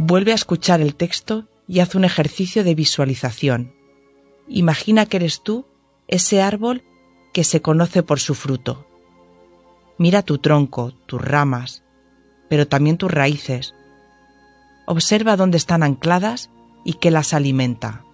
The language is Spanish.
Vuelve a escuchar el texto y haz un ejercicio de visualización. Imagina que eres tú ese árbol que se conoce por su fruto. Mira tu tronco, tus ramas, pero también tus raíces. Observa dónde están ancladas y qué las alimenta.